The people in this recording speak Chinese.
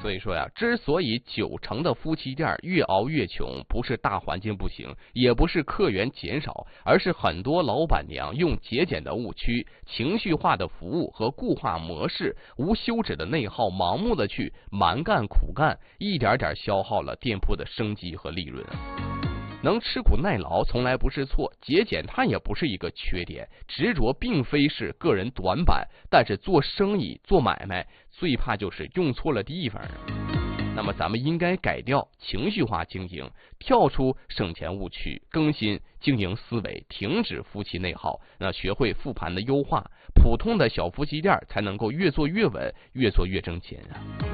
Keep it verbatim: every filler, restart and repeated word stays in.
所以说呀，之所以九成的夫妻店越熬越穷，不是大环境不行，也不是客源减少，而是很多老板娘用节俭的误区、情绪化的服务和固化模式、无休止的内耗，盲目的去蛮干苦干，一点点消耗了店铺的生机和利润。能吃苦耐劳从来不是错，节俭它也不是一个缺点，执着并非是个人短板，但是做生意做买卖最怕就是用错了地方。那么咱们应该改掉情绪化经营，跳出省钱误区，更新经营思维，停止夫妻内耗，那学会复盘的优化，普通的小夫妻店才能够越做越稳，越做越挣钱啊。